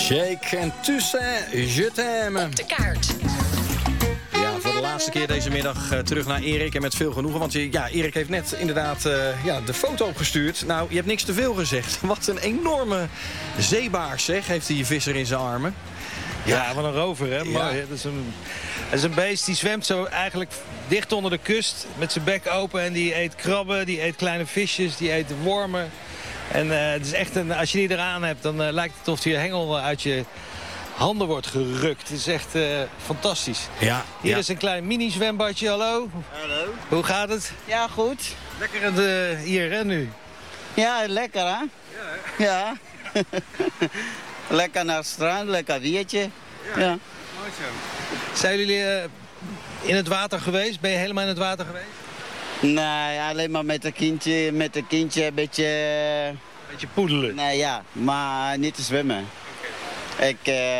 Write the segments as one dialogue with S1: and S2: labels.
S1: Shake en Toussaint, je t'aime.
S2: Op de kaart.
S1: Ja, voor de laatste keer deze middag terug naar Erik. En met veel genoegen, want ja, Erik heeft net inderdaad de foto opgestuurd. Nou, je hebt niks te veel gezegd. Wat een enorme zeebaars, zeg, heeft die visser in zijn armen.
S3: Ja, wat een rover, hè?
S1: Ja.
S3: Mooi, dat is een beest die zwemt zo eigenlijk dicht onder de kust met zijn bek open. En die eet krabben, die eet kleine visjes, die eet wormen. En het is echt als je die eraan hebt, dan lijkt het of je hengel uit je handen wordt gerukt. Het is echt fantastisch.
S1: Ja,
S3: Hier is een klein mini-zwembadje, hallo.
S4: Hallo.
S3: Hoe gaat het?
S4: Ja, goed.
S3: Lekker hier, hè, nu?
S4: Ja, lekker hè? Ja. Lekker naar het strand, lekker weertje. Ja.
S3: Mooi zo. Zijn jullie in het water geweest? Ben je helemaal in het water geweest?
S4: Nee, alleen maar met een kindje een beetje...
S3: Beetje poedelen.
S4: Nee, ja, maar niet te zwemmen. Ik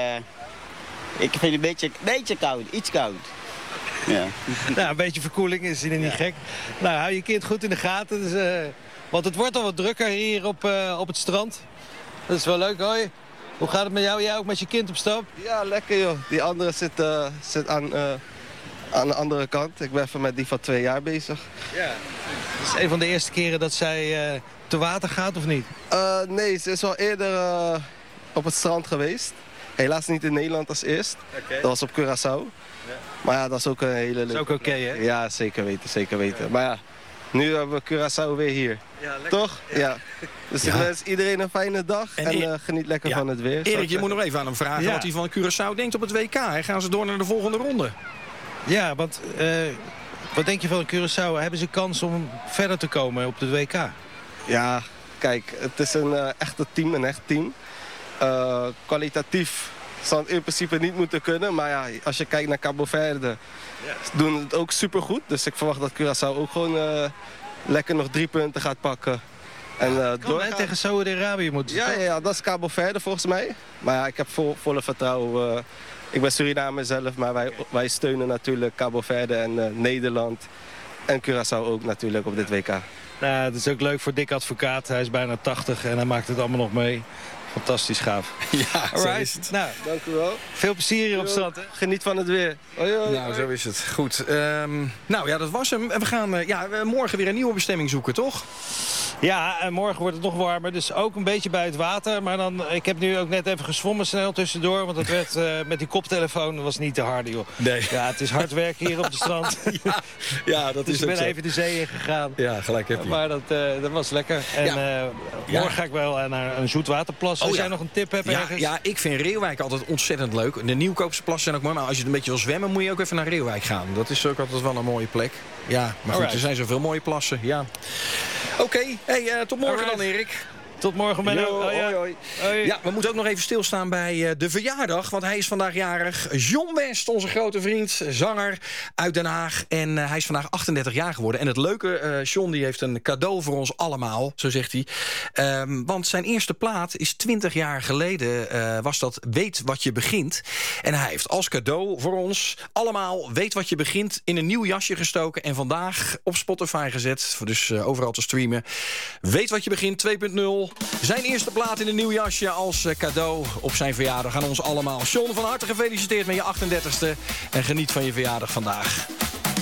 S4: vind het een beetje koud, iets koud. Ja.
S3: Nou, een beetje verkoeling is hier niet gek. Nou, hou je kind goed in de gaten. Dus, want het wordt al wat drukker hier op het strand. Dat is wel leuk, hoi. Hoe gaat het met jou? Jij ook met je kind op stap?
S5: Ja, lekker joh. Die andere zit aan de andere kant. Ik ben even met die van 2 jaar bezig.
S3: Ja. Het is een van de eerste keren dat zij te water gaat, of niet?
S5: Nee, ze is wel eerder op het strand geweest. Helaas niet in Nederland als eerst.
S3: Oké.
S5: Dat was op Curaçao.
S3: Ja.
S5: Maar ja, dat is ook een hele leuke
S3: Dat is ook oké, hè?
S5: Ja, zeker weten, zeker weten. Maar ja, nu hebben we Curaçao weer hier.
S3: Ja, lekker.
S5: Toch? Ja. Dus ik wens iedereen een fijne dag en geniet lekker van het weer.
S1: Erik, je moet nog even aan hem vragen wat hij van Curaçao denkt op het WK. Hè? Gaan ze door naar de volgende ronde?
S3: Ja, want wat denk je van Curaçao? Hebben ze kans om verder te komen op de WK?
S5: Ja, kijk, het is een echt team. Kwalitatief zal het in principe niet moeten kunnen. Maar ja, als je kijkt naar Cabo Verde, doen het ook supergoed. Dus ik verwacht dat Curaçao ook gewoon lekker nog 3 punten gaat pakken. En doorgaan.
S3: Tegen Saudi-Arabië moeten ze.
S5: Ja, dat is Cabo Verde volgens mij. Maar ja, ik heb volle vertrouwen. Ik ben Surinamer zelf, maar wij steunen natuurlijk Cabo Verde en Nederland. En Curaçao ook natuurlijk op dit WK.
S3: Nou, het is ook leuk voor Dick Advocaat. Hij is bijna 80 en hij maakt het allemaal nog mee. Fantastisch gaaf.
S1: Ja, zo is
S3: Alright.
S1: het.
S3: Nou,
S5: Dank u wel.
S3: veel plezier hier op strand, hè?
S5: Geniet van het weer. Hoi, hoi.
S1: Nou, zo is het. Goed. Nou ja, dat was hem. En we gaan morgen weer een nieuwe bestemming zoeken, toch?
S3: Ja, en morgen wordt het nog warmer. Dus ook een beetje bij het water. Maar ik heb nu ook net even gezwommen snel tussendoor. Want het werd met die koptelefoon was niet te hard, joh.
S1: Nee.
S3: Ja, het is hard werken hier op het strand.
S1: Ja, dat
S3: Dus
S1: is
S3: ik
S1: ook
S3: ben
S1: zo.
S3: even de zee in gegaan.
S1: Ja, gelijk heb je.
S3: Maar dat was lekker. En morgen ga ik wel naar een zoetwaterplas. Als jij nog een tip hebt ergens?
S1: Ja, ik vind Reeuwijk altijd ontzettend leuk. De Nieuwkoopse plassen zijn ook mooi. Maar als je een beetje wil zwemmen, moet je ook even naar Reeuwijk gaan. Dat is ook altijd wel een mooie plek. Ja, maar goed, er zijn zoveel mooie plassen. Ja. Oké, hey, tot morgen dan, Erik.
S3: Tot morgen, Menno.
S1: Yo, hoi, hoi.
S3: Hoi.
S1: Ja, we moeten ook nog even stilstaan bij de verjaardag. Want hij is vandaag jarig. John West, onze grote vriend, zanger uit Den Haag. En hij is vandaag 38 jaar geworden. En het leuke, John die heeft een cadeau voor ons allemaal, zo zegt hij. Want zijn eerste plaat is 20 jaar geleden, was dat Weet Wat Je Begint. En hij heeft als cadeau voor ons allemaal Weet Wat Je Begint in een nieuw jasje gestoken. En vandaag op Spotify gezet, dus overal te streamen. Weet Wat Je Begint 2.0. Zijn eerste plaat in een nieuw jasje als cadeau op zijn verjaardag aan ons allemaal. John, van harte gefeliciteerd met je 38e. En geniet van je verjaardag vandaag.